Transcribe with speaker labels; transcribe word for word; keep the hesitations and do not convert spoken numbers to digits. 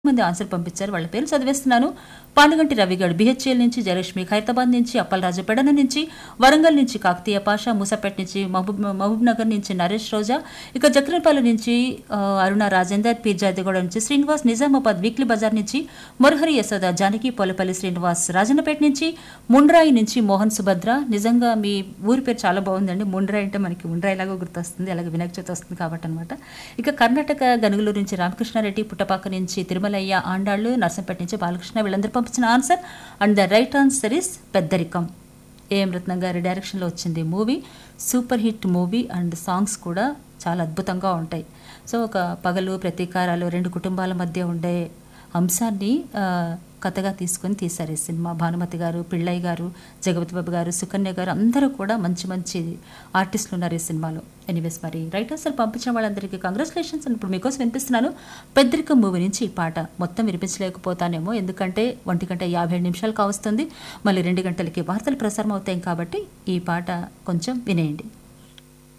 Speaker 1: మంది ఆన్సర్ పంపించారు. వాళ్ళ పేర్లు చదివేస్తున్నాను. పానుగంటి రవిగఢ్ బిహెచ్ఎల్ నుంచి, జయలక్ష్మి ఖైరతాబాద్ నుంచి, అప్పలరాజు పెడన నుంచి, వరంగల్ నుంచి కాకతీయ పాషా, మూసాపేట నుంచి, మహబూబ్ మహబూబ్ నగర్ నుంచి నరేష్ రోజా, ఇక జక్రపల్లి నుంచి ఆ, అరుణ రాజేందర్, పీర్జాదిగూడ నుంచి శ్రీనివాస్, నిజామాబాద్ వీక్లీ బజార్ నుంచి మురహరి యశోద, జానకి, పోలపల్లి శ్రీనివాస్, రాజన్నపేట నుంచి, ముండ్రాయి నుంచి మోహన్ సుభద్ర. నిజంగా మీ ఊరి పేరు చాలా బాగుందండి. ముండ్రాయి అంటే మనకి ముండ్రాయి లాగా గుర్తొస్తుంది, అలాగే వినాయక చవితి వస్తుంది కాబట్టి అనమాట. ఇక కర్ణాటక గనుగులూరు నుంచి రామకృష్ణారెడ్డి, పుట్టపాక నుంచి తిరుమలయ్య, ఆండాళ్ళు, నర్సంపేట నుంచి బాలకృష్ణ, వీళ్ళందరూ పంపించిన answer. And the right answer is పెద్దరికం. ఏఎం రత్నం గారి డైరెక్షన్లో వచ్చింది movie. Super hit movie and songs కూడా చాలా అద్భుతంగా ఉంటాయి. సో ఒక పగలు ప్రతీకారాలు రెండు కుటుంబాల మధ్య ఉండే అంశాన్ని ఆ, కథగా తీసుకొని తీశారు ఈ సినిమా. భానుమతి గారు, పిళ్ళయ్య గారు, జగపతి బాబు గారు, సుకన్య గారు అందరూ కూడా మంచి మంచి ఆర్టిస్టులు ఉన్నారు ఈ సినిమాలో. ఎనీవేస్, మరి రైట్ ఆన్సర్ పంపించిన వాళ్ళందరికీ కంగ్రాచులేషన్స్. అని ఇప్పుడు మీకోసం వినిపిస్తున్నాను పెద్దరికం మూవీ నుంచి ఈ పాట. మొత్తం వినిపించలేకపోతానేమో, ఎందుకంటే ఒంటి గంట యాభై ఏడు నిమిషాలు కావస్తుంది. మళ్ళీ రెండు గంటలకి వార్తలు ప్రసారం అవుతాయి కాబట్టి ఈ పాట కొంచెం వినేయండి.